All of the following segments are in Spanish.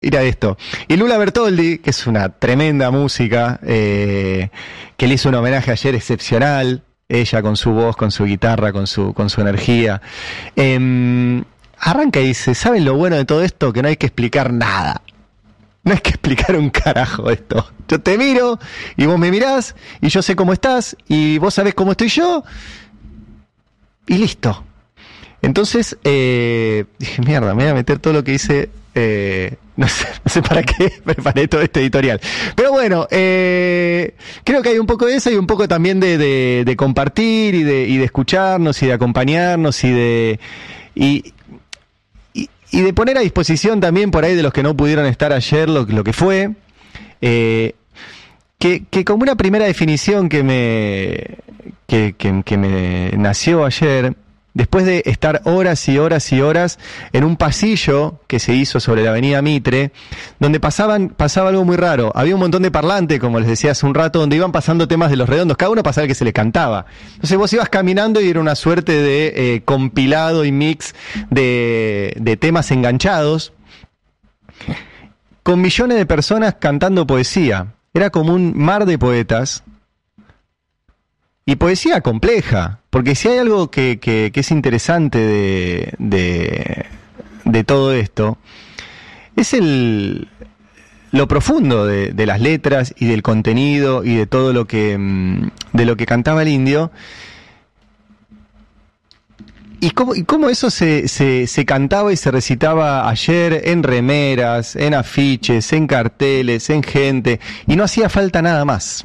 Mira esto. Y Lula Bertoldi, que es una tremenda música, que le hizo un homenaje ayer excepcional, ella con su voz, con su guitarra, con su energía. Arranca y dice, ¿saben lo bueno de todo esto? Que no hay que explicar nada. No hay que explicar un carajo esto. Yo te miro y vos me mirás y yo sé cómo estás y vos sabés cómo estoy yo y listo. Entonces dije, mierda, me voy a meter todo lo que hice. No sé para qué preparé todo este editorial. Pero bueno, creo que hay un poco de eso y un poco también de compartir y de escucharnos y de acompañarnos y de poner a disposición también por ahí de los que no pudieron estar ayer lo que fue. Que como una primera definición que me nació ayer, después de estar horas y horas y horas en un pasillo que se hizo sobre la avenida Mitre, donde pasaba algo muy raro. Había un montón de parlantes, como les decía hace un rato, donde iban pasando temas de Los Redondos, cada uno pasaba el que se le cantaba. Entonces vos ibas caminando y era una suerte de compilado y mix de temas enganchados, con millones de personas cantando poesía. Era como un mar de poetas. Y poesía compleja, porque si hay algo que es interesante de todo esto, es lo profundo de las letras y del contenido y de todo lo que cantaba el indio, y cómo eso se cantaba y se recitaba ayer en remeras, en afiches, en carteles, en gente, y no hacía falta nada más.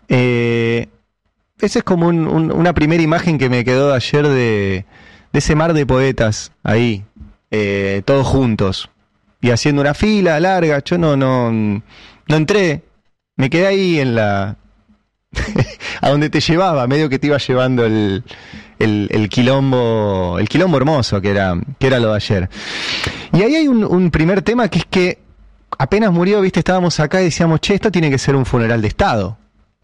Esa es como una primera imagen que me quedó de ayer de ese mar de poetas ahí, todos juntos y haciendo una fila larga. Yo no entré, me quedé ahí en la a donde te llevaba, medio que te iba llevando el quilombo hermoso que era lo de ayer. Y ahí hay un primer tema, que es que apenas murió, viste, estábamos acá y decíamos, che, esto tiene que ser un funeral de Estado.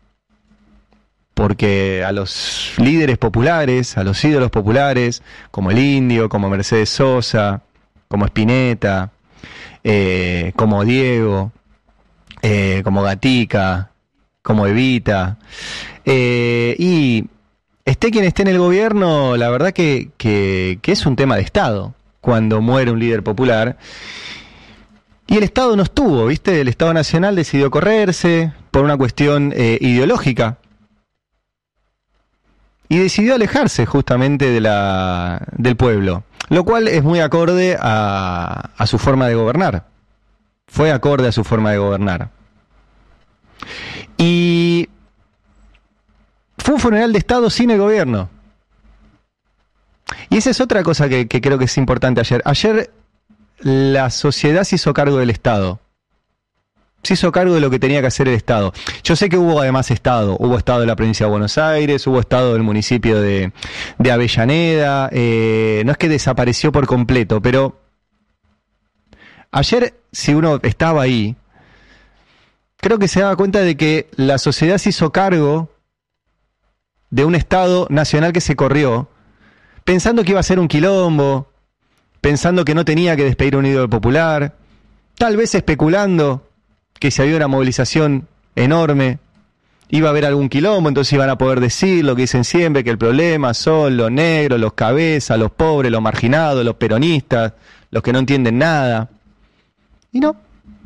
Porque a los líderes populares, a los ídolos populares, como el Indio, como Mercedes Sosa, como Spinetta, como Diego, como Gatica, como Evita, y esté quien esté en el gobierno, la verdad que es un tema de Estado, cuando muere un líder popular. Y el Estado no estuvo, ¿viste? El Estado Nacional decidió correrse por una cuestión ideológica. Y decidió alejarse justamente del pueblo, lo cual es muy acorde a su forma de gobernar. Fue acorde a su forma de gobernar. Y fue un funeral de Estado sin el gobierno. Y esa es otra cosa que creo que es importante ayer. Ayer la sociedad se hizo cargo del Estado. Se hizo cargo de lo que tenía que hacer el Estado. Yo sé que hubo además Estado. Hubo Estado de la provincia de Buenos Aires, hubo Estado del municipio de Avellaneda. No es que desapareció por completo, pero ayer, si uno estaba ahí, creo que se daba cuenta de que la sociedad se hizo cargo de un Estado nacional que se corrió, pensando que iba a ser un quilombo, pensando que no tenía que despedir a un ídolo popular, tal vez especulando que si había una movilización enorme iba a haber algún quilombo, entonces iban a poder decir lo que dicen siempre, que el problema son los negros, los cabezas, los pobres, los marginados, los peronistas, los que no entienden nada. Y no.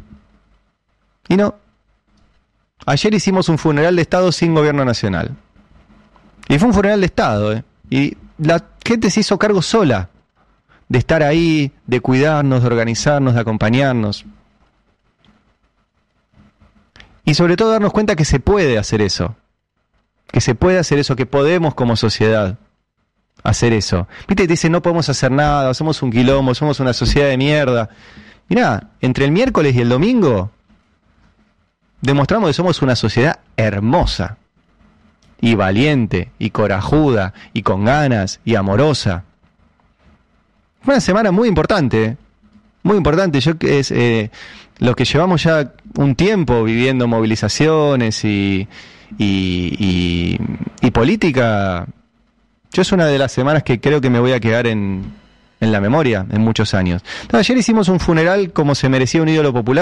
Ayer hicimos un funeral de Estado sin gobierno nacional. Y fue un funeral de Estado, Y la gente se hizo cargo sola de estar ahí, de cuidarnos, de organizarnos, de acompañarnos. Y sobre todo darnos cuenta que se puede hacer eso. Que podemos como sociedad hacer eso. Viste, te dicen no podemos hacer nada, somos un quilombo, somos una sociedad de mierda. Mirá, entre el miércoles y el domingo demostramos que somos una sociedad hermosa, y valiente, y corajuda, y con ganas, y amorosa. Fue una semana muy importante, muy importante. Los que llevamos ya un tiempo viviendo movilizaciones y política, yo es una de las semanas que creo que me voy a quedar en en la memoria en muchos años. Entonces, ayer hicimos un funeral como se merecía un ídolo popular.